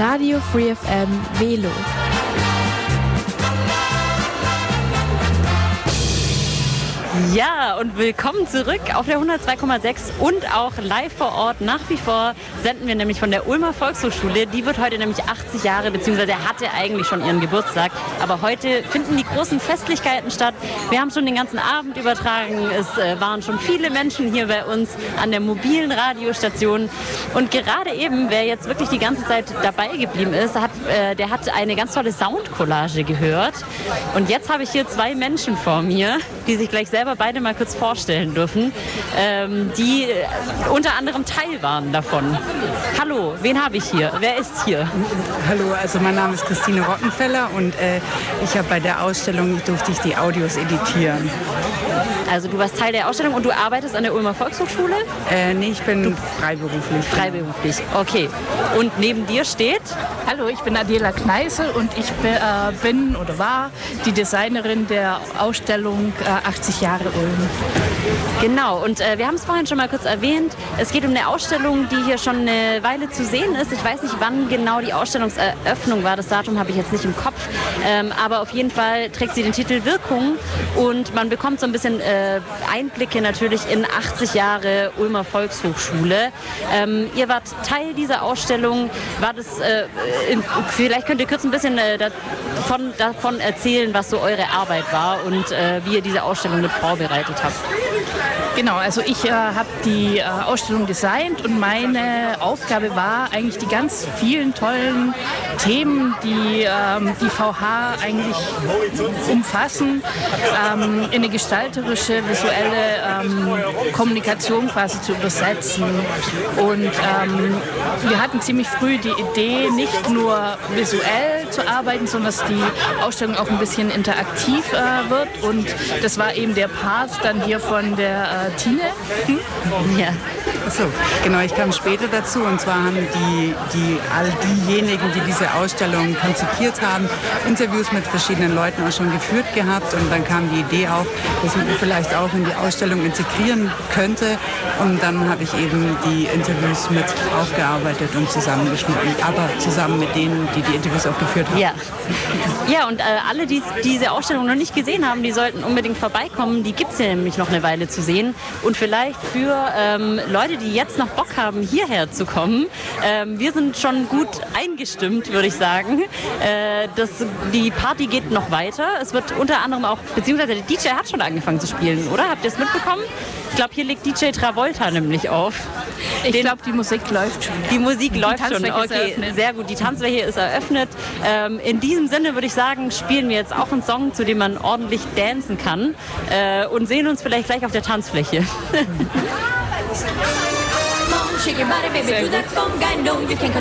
Radio Free FM Velo. Ja, und willkommen zurück auf der 102,6 und auch live vor Ort. Nach wie vor senden wir nämlich von der Ulmer Volkshochschule. Die wird heute nämlich 80 Jahre, beziehungsweise hatte eigentlich schon ihren Geburtstag. Aber heute finden die großen Festlichkeiten statt. Wir haben schon den ganzen Abend übertragen. Es waren schon viele Menschen hier bei uns an der mobilen Radiostation. Und gerade eben, wer jetzt wirklich die ganze Zeit dabei geblieben ist, der hat eine ganz tolle Soundcollage gehört. Und jetzt habe ich hier zwei Menschen vor mir, die sich gleich selber beide mal kurz vorstellen dürfen, die unter anderem Teil waren davon. Hallo, wen habe ich hier? Wer ist hier? Hallo, also mein Name ist Christine Rottenfeller und ich habe bei der Ausstellung durfte ich die Audios editieren. Also du warst Teil der Ausstellung und du arbeitest an der Ulmer Volkshochschule? Nee, ich bin freiberuflich. Freiberuflich, okay. Und neben dir steht? Hallo, ich bin Adela Kneißl und ich bin oder war die Designerin der Ausstellung 80 Jahre Ulm. Genau, und wir haben es vorhin schon mal kurz erwähnt. Es geht um eine Ausstellung, die hier schon eine Weile zu sehen ist. Ich weiß nicht, wann genau die Ausstellungseröffnung war. Das Datum habe ich jetzt nicht im Kopf. Aber auf jeden Fall trägt sie den Titel Wirkung. Und man bekommt so ein bisschen Einblicke natürlich in 80 Jahre Ulmer Volkshochschule. Ihr wart Teil dieser Ausstellung. War das, vielleicht könnt ihr kurz ein bisschen davon erzählen, was so eure Arbeit war und wie ihr diese Ausstellung mit vorbereitet habt. Genau, also ich habe die Ausstellung designt und meine Aufgabe war eigentlich die ganz vielen tollen Themen, die die VH eigentlich umfassen, in eine gestalterische, visuelle Kommunikation quasi zu übersetzen. Und wir hatten ziemlich früh die Idee, nicht nur visuell zu arbeiten, sondern dass die Ausstellung auch ein bisschen interaktiv wird. Und das war eben der Part dann hier von der Tine. Ja. Achso, genau, ich kam später dazu und zwar haben all diejenigen, die diese Ausstellung konzipiert haben, Interviews mit verschiedenen Leuten auch schon geführt gehabt und dann kam die Idee auf, dass man vielleicht auch in die Ausstellung integrieren könnte und dann habe ich eben die Interviews mit aufgearbeitet und zusammengeschnitten, aber zusammen mit denen, die die Interviews auch geführt haben. Ja, ja und alle, die diese Ausstellung noch nicht gesehen haben, die sollten unbedingt vorbeikommen. Die gibt es ja nämlich noch eine Weile zu sehen. Und vielleicht für Leute, die jetzt noch Bock haben, hierher zu kommen, wir sind schon gut eingestimmt, würde ich sagen. Die Party geht noch weiter. Es wird unter anderem auch, beziehungsweise der DJ hat schon angefangen zu spielen, oder? Habt ihr es mitbekommen? Ich glaube, hier legt DJ Travolta nämlich auf. Ich glaube, die Musik läuft schon. Die Musik läuft schon, okay, sehr gut. Die Tanzfläche ist eröffnet. In diesem Sinne würde ich sagen, spielen wir jetzt auch einen Song, zu dem man ordentlich dancen kann und sehen uns vielleicht gleich auf der Tanzfläche. Shake your body, baby, do that conga. No, you can't